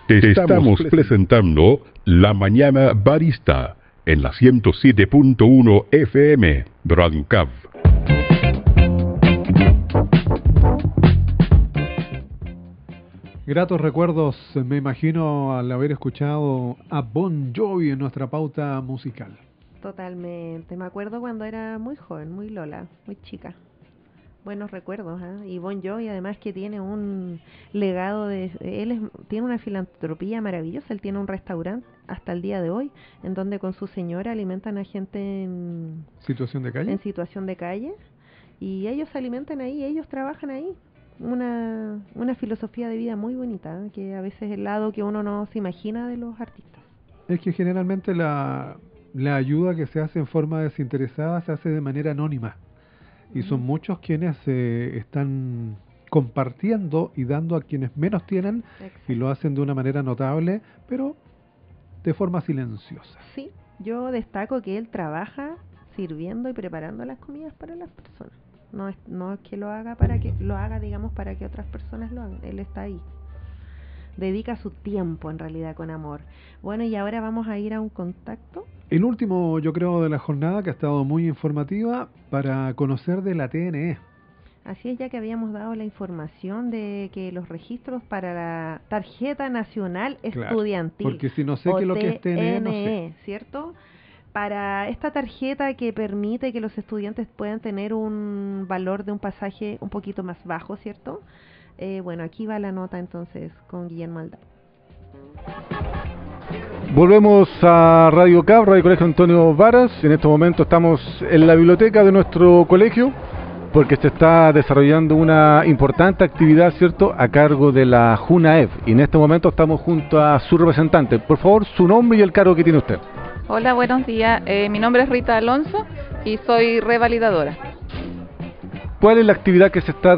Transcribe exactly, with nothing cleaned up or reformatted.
Te estamos presentando La Mañana Barista en la ciento siete punto uno F M de Radio Cab. Gratos recuerdos, me imagino, al haber escuchado a Bon Jovi en nuestra pauta musical. Totalmente. Me acuerdo cuando era muy joven, muy Lola, muy chica. Buenos recuerdos, ¿eh? Y Bon Jovi además que tiene un legado de... Él es, tiene una filantropía maravillosa, él tiene un restaurante hasta el día de hoy, en donde con su señora alimentan a gente en... ¿Situación de calle? En situación de calle, y ellos se alimentan ahí, ellos trabajan ahí. Una, una filosofía de vida muy bonita, ¿eh? Que a veces es el lado que uno no se imagina de los artistas. Es que generalmente la, la ayuda que se hace en forma desinteresada se hace de manera anónima. Y son muchos quienes eh, están compartiendo y dando a quienes menos tienen. Exacto. Y lo hacen de una manera notable, pero de forma silenciosa. Sí, yo destaco que él trabaja sirviendo y preparando las comidas para las personas. No es, no es que lo haga para que lo haga, digamos, para que otras personas lo hagan. Él está ahí. Dedica su tiempo, en realidad, con amor. Bueno, y ahora vamos a ir a un contacto. El último, yo creo, de la jornada, que ha estado muy informativa, para conocer de la T N E. Así es, ya que habíamos dado la información de que los registros para la Tarjeta Nacional Estudiantil, claro, porque si no sé qué es lo que es T N E, no sé. ¿Cierto? Para esta tarjeta que permite que los estudiantes puedan tener un valor de un pasaje un poquito más bajo, ¿cierto? Eh, bueno, aquí va la nota entonces con Guillermo Aldao. Volvemos a Radio Cab, Radio Colegio Antonio Varas. En este momento estamos en la biblioteca de nuestro colegio porque se está desarrollando una importante actividad, ¿cierto?, a cargo de la JUNAEV. Y en este momento estamos junto a su representante. Por favor, su nombre y el cargo que tiene usted. Hola, buenos días. Eh, mi nombre es Rita Alonso y soy revalidadora. ¿Cuál es la actividad que se está